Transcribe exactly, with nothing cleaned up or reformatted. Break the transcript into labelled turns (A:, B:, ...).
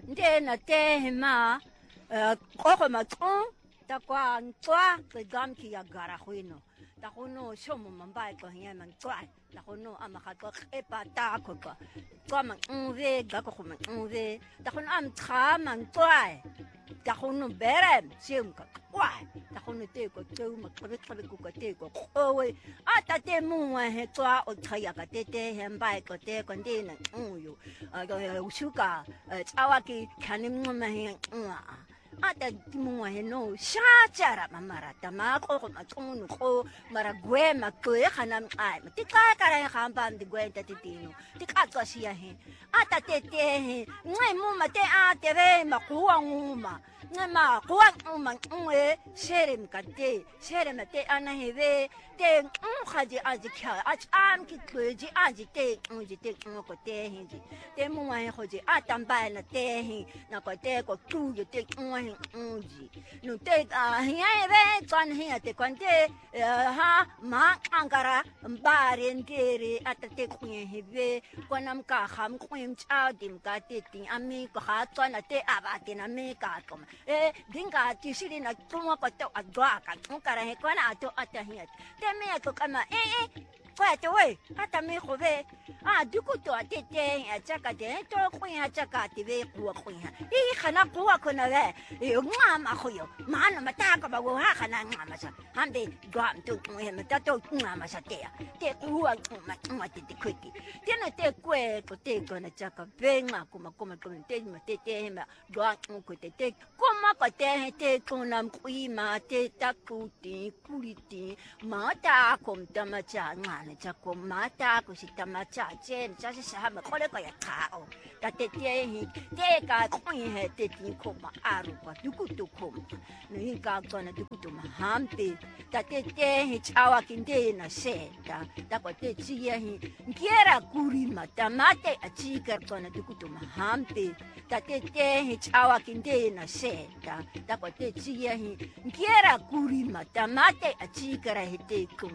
A: nde na te ma ko ma tong ta kwa twa ke gam ki ya gara huino ta kono shomo mambai ko hiya man twa ta kono ama ka ko e pa ta ko ko twa man unve ga ko man unve ta kono am tra man twa ta kono berem sim ka kwa ta kono te ko te ma ka ka ko ko te ko o we ata te mu wa he twa o thaya ka te te he mbai ko te ko ndi na uyu u shuka tsawa ki khanim ma he ata timungwa heno shachara mamara tamako ko matunu ko maragwe makwe khanam ai tika kara khamba ndi gwenta titino tika twasiya he ata tete he ngwe mu mate ate ve makuwa nguma ngema kuwa nguma ngwe shere mkate shere mate ana heve te ngkhaji aji kha ach am ki kweji aji te ngji te ngko te hinji te mungwa he khoji atamba na te he na ko te ko tu te ngwa unji no te hiya ve twan hiya te kwante ha ma angara mbare ngere atate kunye heve kwanam ka kham kwim cha dim ka te ti ami ko ha twan te abate na me ka kom e dinga ti siri na tumo ko to adwa ka ngara he kwana ato atahiya te me ko kama e e kwa te we ata me khove ah dukuto atete ya chaka te to kunya chaka te ve kuwa kunya i khana kuwa kona ve e ngama khoyo mana mataka ba wo ha khana ngama sa hambe gam to me mata to ngama sa te te kuwa ma ma te te kweki te no te kwe to te kona chaka venga kuma kuma kuma te ma te te ma gwa ko te te kuma ko te te kona kuima te takuti kuliti mata kom tamacha ngana chako mata ko si tamacha chen cha sa ma ko le ko ya kao ta te te hi te ka ko he te ti ko ma aru pa duku tu ko no hi ka ko na duku tu ma hampe ta te te hi chawa kinde na se ta ta ko te chi ya hi ngiera kuri mata mate a chi ka ko na duku tu ma hampe ta te te hi chawa kinde na se ta ta ko te chi ya hi ngiera kuri mata mate a chi ka ra he te ko